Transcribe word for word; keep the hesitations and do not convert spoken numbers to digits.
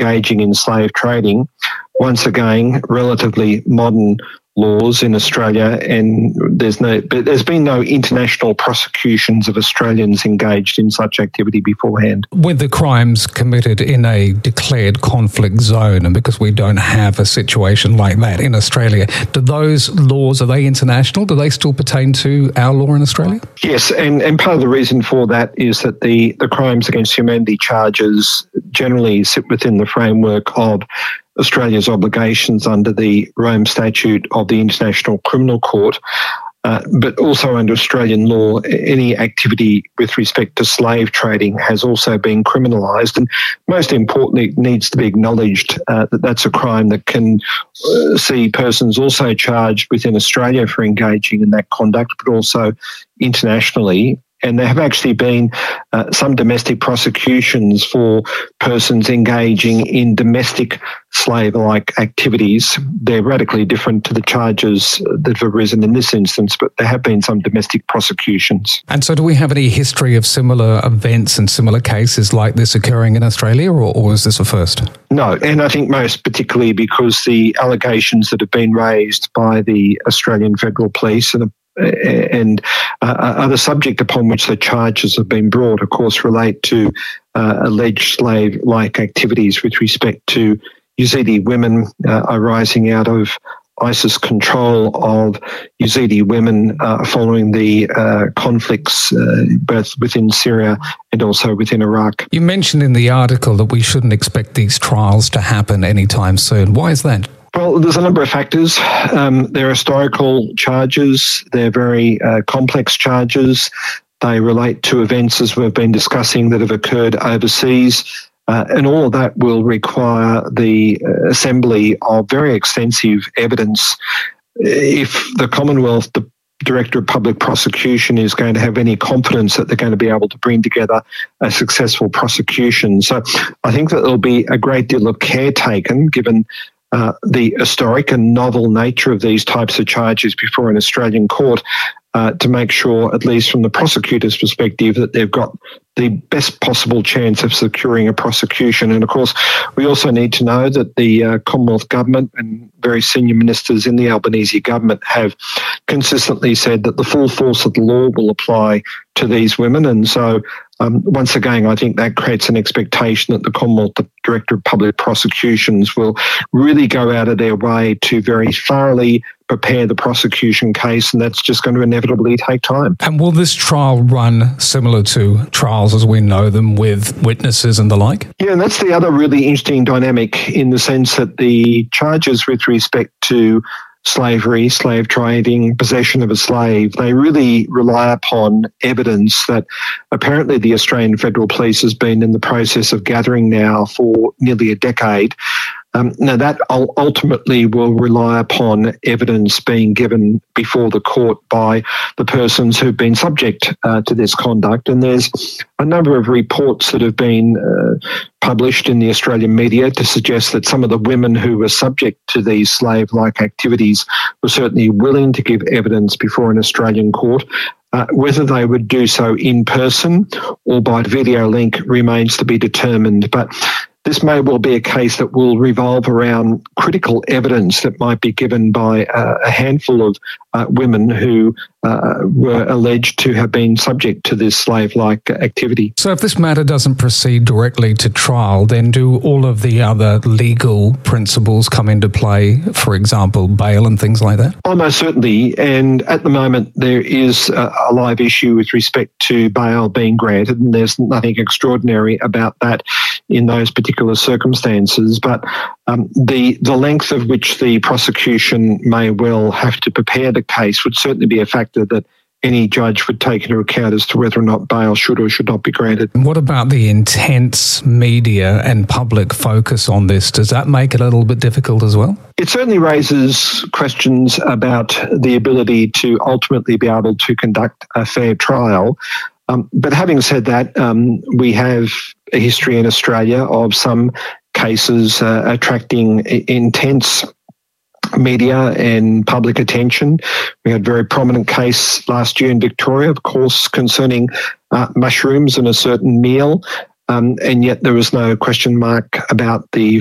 engaging in slave trading. Once again, relatively modern laws in Australia, and there's no, but there's been no international prosecutions of Australians engaged in such activity beforehand. With the crimes committed in a declared conflict zone, and because we don't have a situation like that in Australia, do those laws, are they international? Do they still pertain to our law in Australia? Yes, and, and part of the reason for that is that the, the crimes against humanity charges generally sit within the framework of Australia's obligations under the Rome Statute of the International Criminal Court, uh, but also under Australian law, any activity with respect to slave trading has also been criminalised. And most importantly, it needs to be acknowledged uh, that that's a crime that can uh, see persons also charged within Australia for engaging in that conduct, but also internationally. And there have actually been uh, some domestic prosecutions for persons engaging in domestic slave-like activities. They're radically different to the charges that have arisen in this instance, but there have been some domestic prosecutions. And so do we have any history of similar events and similar cases like this occurring in Australia, or, or is this a first? No, and I think most particularly because the allegations that have been raised by the Australian Federal Police and the and uh, other subject upon which the charges have been brought, of course, relate to uh, alleged slave-like activities with respect to Yazidi women uh, arising out of ISIS control of Yazidi women uh, following the uh, conflicts uh, both within Syria and also within Iraq. You mentioned in the article that we shouldn't expect these trials to happen anytime soon. Why is that? Well, there's a number of factors. Um, they're historical charges. They're very uh, complex charges. They relate to events, as we've been discussing, that have occurred overseas. Uh, and all of that will require the uh, assembly of very extensive evidence. If the Commonwealth, the Director of Public Prosecution, is going to have any confidence that they're going to be able to bring together a successful prosecution. So I think that there'll be a great deal of care taken, given Uh, the historic and novel nature of these types of charges before an Australian court, uh, to make sure, at least from the prosecutor's perspective, that they've got the best possible chance of securing a prosecution. And of course, we also need to know that the uh, Commonwealth Government and very senior ministers in the Albanese government have consistently said that the full force of the law will apply to these women. And so Um, once again, I think that creates an expectation that the Commonwealth, the Director of Public Prosecutions, will really go out of their way to very thoroughly prepare the prosecution case, and that's just going to inevitably take time. And will this trial run similar to trials as we know them, with witnesses and the like? Yeah, and that's the other really interesting dynamic, in the sense that the charges with respect to slavery, slave trading, possession of a slave, they really rely upon evidence that apparently the Australian Federal Police has been in the process of gathering now for nearly a decade. Um, now, that ultimately will rely upon evidence being given before the court by the persons who've been subject uh, to this conduct. And there's a number of reports that have been uh, published in the Australian media to suggest that some of the women who were subject to these slave-like activities were certainly willing to give evidence before an Australian court. Uh, whether they would do so in person or by video link remains to be determined. But this may well be a case that will revolve around critical evidence that might be given by uh, a handful of uh, women who uh, were alleged to have been subject to this slave-like activity. So if this matter doesn't proceed directly to trial, then do all of the other legal principles come into play, for example, bail and things like that? Almost certainly. And at the moment, there is a, a live issue with respect to bail being granted, and there's nothing extraordinary about that in those particular circumstances. But um, the the length of which the prosecution may well have to prepare the case would certainly be a factor that any judge would take into account as to whether or not bail should or should not be granted. What about the intense media and public focus on this? Does that make it a little bit difficult as well? It certainly raises questions about the ability to ultimately be able to conduct a fair trial. Um, but having said that, um, we have a history in Australia of some cases uh, attracting intense media and public attention. We had a very prominent case last year in Victoria, of course, concerning uh, mushrooms in a certain meal. um, and yet there was no question mark about the